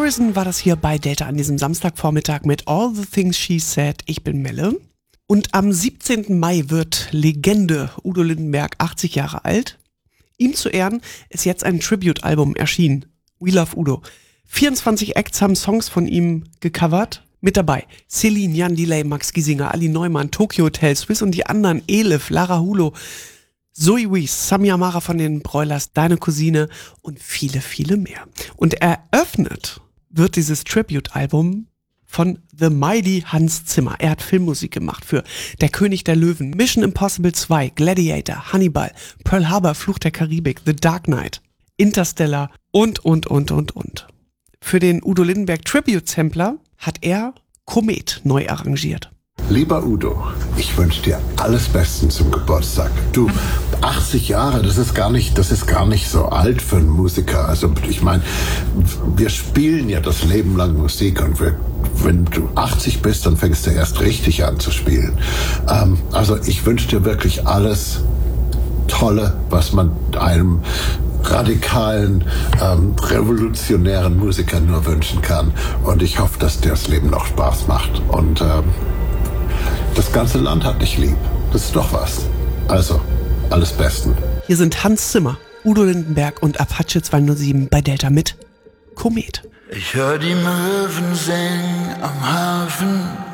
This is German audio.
Harrison war das hier bei Delta an diesem Samstagvormittag mit All the Things She Said. Ich bin Melle. Und am 17. Mai wird Legende Udo Lindenberg 80 Jahre alt. Ihm zu Ehren ist jetzt ein Tribute-Album erschienen. We Love Udo. 24 Acts haben Songs von ihm gecovert. Mit dabei Celine, Jan Delay, Max Giesinger, Ali Neumann, Tokyo Hotel, Swiss und die anderen, Elif, Lara Hulo, Zoe Wees, Samia Mara von den Broilers, Deine Cousine und viele, viele mehr. Und eröffnet wird dieses Tribute-Album von The Mighty Hans Zimmer. Er hat Filmmusik gemacht für Der König der Löwen, Mission Impossible 2, Gladiator, Hannibal, Pearl Harbor, Fluch der Karibik, The Dark Knight, Interstellar und. Für den Udo Lindenberg Tribute-Sampler hat er Komet neu arrangiert. Lieber Udo, ich wünsche dir alles Beste zum Geburtstag. Du, 80 Jahre, das ist gar nicht so alt für einen Musiker. Also ich meine, wir spielen ja das Leben lang Musik und wenn du 80 bist, dann fängst du erst richtig an zu spielen. Also ich wünsche dir wirklich alles Tolle, was man einem radikalen, revolutionären Musiker nur wünschen kann. Und ich hoffe, dass dir das Leben noch Spaß macht. Und das ganze Land hat dich lieb. Das ist doch was. Also, alles Besten. Hier sind Hans Zimmer, Udo Lindenberg und Apache 207 bei Delta mit Komet. Ich hör die Möwen singen am Hafen.